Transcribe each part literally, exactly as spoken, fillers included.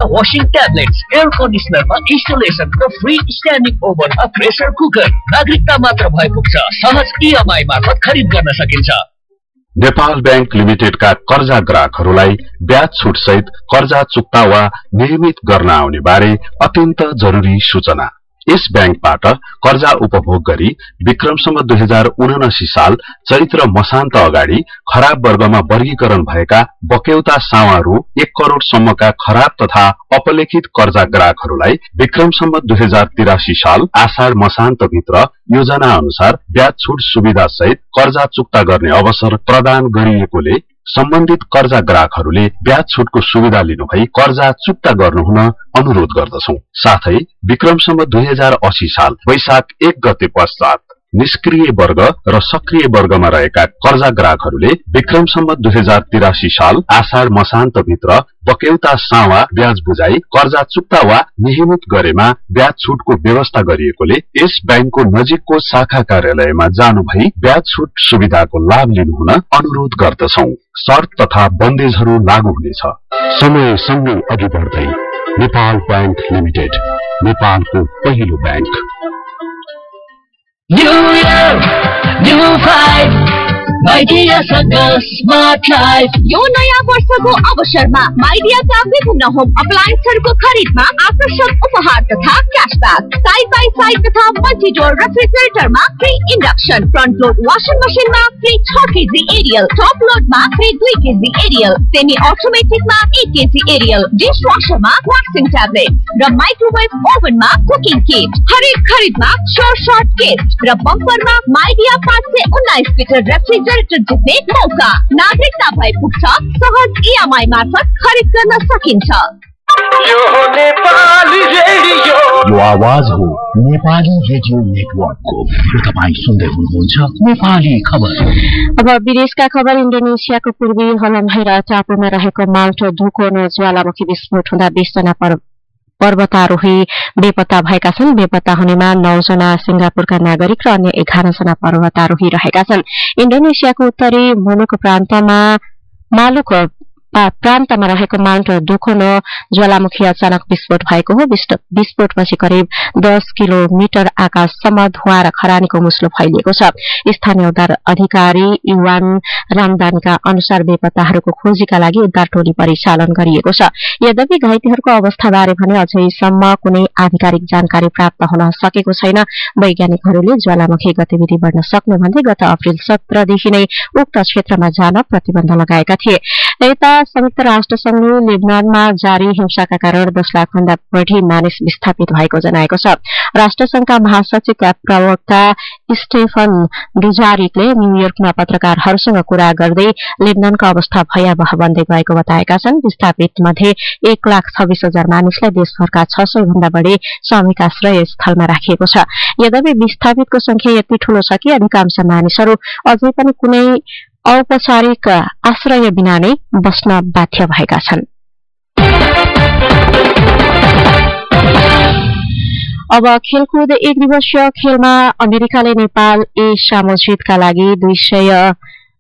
washing tablets, air conditioner मा installation र free standing oven मा pressure cooker नागरिकता मात्र भए पुग्छ सहज ईएमआई मार्फत खरिद गर्न सकिन्छ। नेपाल बैंक लिमिटेडका कर्जा ग्राहकहरूलाई ब्याज छुट सहित कर्जा चुक्ता वा नियमित गर्न आउने बारे अत्यन्त जरुरी सूचना। यस बैंकबाट कर्जा उपभोग गरी विक्रम सम्वत दुई हजार उनासी साल चैत्र मसान्त अगाडि खराब वर्गमा वर्गीकरण भएका बक्यौता सावा रु एक करोड़ सम्मका खराब तथा अपलेखित कर्जा ग्राहकहरूलाई विक्रम सम्वत दुई हजार तिरासी साल आषाढ़ मसान्त भित्र योजना अनुसार ब्याज छुट सुविधा सहित कर्जा चुक्ता गर्ने अवसर प्रदान गरिएकोले सम्बन्धित कर्जा ग्राहकहरूले ब्याज छुटको सुविधा लिनुभई कर्जा चुक्ता गर्नुहुन अनुरोध गर्दछौं। साथै विक्रम सम्वत दुई हजार अस्सी साल वैशाख एक गते पश्चात निष्क्रिय वर्ग र सक्रिय वर्गमा रहेका कर्जा ग्राहकहरूले विक्रम सम्वत दुई हजार तिरासी साल आषाढ़ मसान्त भित्र बक्यौता सावा ब्याज बुझाई कर्जा चुक्ता वा नियमित गरेमा ब्याज छुटको व्यवस्था गरिएकोले यस बैंकको नजिकको शाखा कार्यालयमा जानु भई ब्याज छुट सुविधाको लाभ लिनुहुन अनुरोध गर्दछौं। शर्त तथा बन्देजहरू लागू हुनेछ। समय सँगै अघि बढ्दै नेपाल बैंक लिमिटेड, नेपालको पहिलो bank. New year, new vibe, Midea smart life. यो नयाँ वर्षको अवसरमा माइडियाका विभिन्न होम अप्लायन्सहरूको खरिदमा आकर्षक उपहार तथा क्याशब्याक। साइड बाई साइड तथा multi door रेफ्रिजरेटरमा free induction, front load washing मसिनमा फ्री छ केजी एरियल, टप लोडमा फ्री दुई केजी एरियल, सेमी अटोमेटिकमा एक केजी एरियल, डिश वासरमा वाक्सिङ ट्याब्लेट र माइक्रोवेभ ओभनमा कुकिङ किट। हरेक खरिदमा शोर सर्ट गिफ्ट र बम्परमा माइडिया पाँच सय उन्नाइस लिटर रेफ्रिजरेटर जित्ने मौका। नागरिकता भए पुग्छ सहज ईएमआई मार्फत खरिद गर्न सकिन्छ। यो नेपाली रेडियो, यो आवाज हो नेपाली रेडियो नेटवर्कको। तपाईँ सुन्दै हुनुहुन्छ नेपाली खबर। अब विदेशका खबर। इन्डोनेसियाको पूर्वी हलमहेरा टापुमा रहेको माउन्ट धुकोनो ज्वालामुखी विस्फोट हुँदा बीस जना पर्वतारोही बेपत्ता भएका छन्। बेपत्ता हुनेमा नौ जना सिंगापुरका नागरिक र अन्य एघार जना पर्वतारोही रहेका छन्। इन्डोनेसियाको उत्तरी मुलुक प्रान्तमा मालुक प्रान्तमा रहेको माउन्ट दुकोनो ज्वालामुखी अचानक विस्फोट भएको हो। विस्फोटपछि करिब दस किलोमिटर आकाशसम्म धुवा र खरानीको मुस्लो फैलिएको छ। स्थानीय उद्धार अधिकारी युवान रामदानका अनुसार बेपत्ताहरूको खोजीका लागि उद्धार टोली परिचालन गरिएको छ। यद्यपि घाइतेहरूको अवस्थाबारे भने अझैसम्म कुनै आधिकारिक जानकारी प्राप्त हुन सकेको छैन। वैज्ञानिकहरूले ज्वालामुखी गतिविधि बढ्न सक्ने भन्दै गत अप्रेल सत्रदेखि नै उक्त क्षेत्रमा जान प्रतिबन्ध लगाएका थिए। यता संयुक्त राष्ट्र संघले लेबनानमा जारी हिंसाका कारण दस लाख भन्दा बढ़ी मानिस विस्थापित भएको जनाएको छ। राष्ट्र संघका महासचिवका प्रवक्ता स्टेफन डुजारिकले न्यूयोर्कमा पत्रकारहरूसँग कुरा गर्दै लेबनानको अवस्था भयावह बन्दै गएको बताएका छन्। विस्थापित मध्ये एक लाख छब्बीस हजार मानिसलाई देशभरका छ सय भन्दा बढ़ी सामूहिक आश्रय स्थलमा राखिएको छ। यद्यपि विस्थापितको संख्या यति ठूलो छ कि अधिकांश मानिसहरू अझै पनि कुनै औपचारिक आश्रय बिना नै बस्न बाध्य भएका छन्। अब खेलकुद। एक दिवसीय खेलमा अमेरिकाले नेपाल ए सामु जितका लागि दुई सय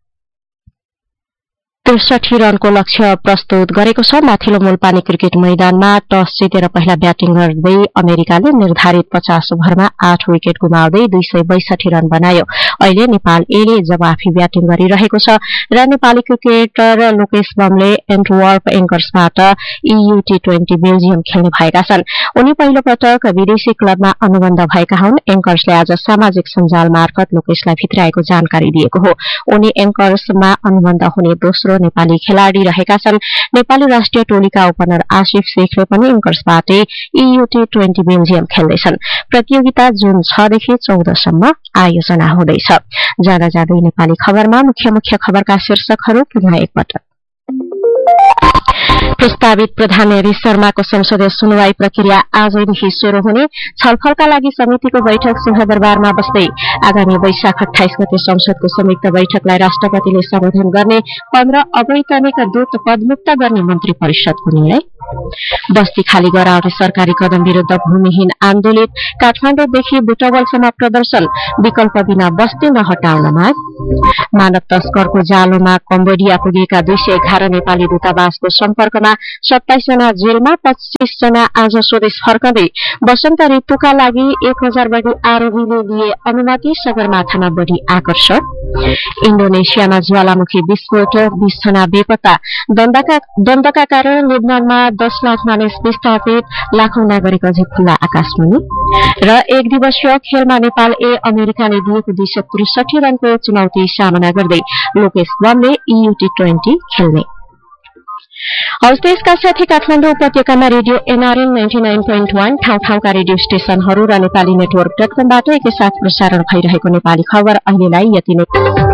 त्रिसठी रनको लक्ष्य प्रस्तुत गरेको छ। माथिल्लो मूलपानी क्रिकेट मैदानमा टस जितेर पहिला ब्याटिङ गर्दै अमेरिकाले निर्धारित पचास ओभरमा आठ विकेट गुमाउँदै दुई सय बैसठी रन बनायो। अहिले नेपाल एले जवाफी ब्याटिङ गरिरहेको छ र Nepali cricketer Lokesh बमले एन्टवर्प एङ्कर्सबाट EU T twenty Belgium खेल्ने भएका छन्। उनी पहिलो पटक विदेशी क्लबमा अनुबन्ध भएका हुन्। एङ्कर्सले आज सामाजिक सञ्जाल मार्फत लोकेशलाई भित्राएको जानकारी दिएको हो। उनी एङ्कर्समा अनुबन्ध हुने दोस्रो नेपाली खेलाड़ी रहेका छन्। नेपाली राष्ट्रिय टोलीका ओपनर आशिफ शेखले पनि एङ्कर्सबाट ईयू टी ट्वेन्टी बेल्जियम खेल्दैछन्। प्रतियोगिता जुन छ देखि चौधसम्म आयोजना हुँदैछ। जाँदा जाँदै नेपाली खबरमा मुख्य मुख्य खबरका शीर्षकहरू पुनः एकपटक। प्रस्तावित प्रधान न्यायाधीश शर्माको संसदीय सुनवाई प्रक्रिया आजदेखि शुरू हुने। छलफलका लागि समितिको बैठक सिंहदरबारमा बस्दै। आगामी वैशाख अठाइस गते संसदको संयुक्त बैठकलाई राष्ट्रपतिले सम्बोधन गर्ने। पन्ध्र अवैतनिक दूत पदमुक्त गर्ने मन्त्री परिषदको निर्णय। बस्ती खाली गराउने सरकारी कदम विरूद्ध भूमिहीन आन्दोलित। काठमाडौँदेखि बुटवलसम्म प्रदर्शन। विकल्प बिना बस्ती नहटाउन माग। मानव तस्करको जालोमा कम्बोडिया पुगेका दुई सय एघार नेपाली दूतावासको सम्पर्कमा। नेपालमा सत्ताइस जना जेलमा, पच्चीस जना आज स्वदेश फर्कँदै। वसन्त ऋतुका लागि एक हजार बढी आरोहीले लिए अनुमति, सगरमाथामा बढी आकर्षण। इण्डोनेसियामा ज्वालामुखी विस्फोट, बीस जना बेपत्ता। द्वन्द्वका कारण लेबनानमा दस लाख मानिस विस्थापित, लाखौं नागरिक अझै खुल्ला आकाशमुनि। र एक दिवसीय खेलमा नेपाल ए अमेरिकाले दिएको दुई सय त्रिसठी रनको चुनौती सामना गर्दै लोकेश बमले ईयू टी ट्वेन्टी खेल्ने। हौस् त्यसका साथै काठमाडौँ उपत्यकामा radio NRN ninety nine point one, ठाउँ ठाउँका रेडियो स्टेशनहरू र नेपाली नेटवर्क डट कमबाट एकैसाथ प्रसारण भइरहेको नेपाली खबर अहिलेलाई यति नै।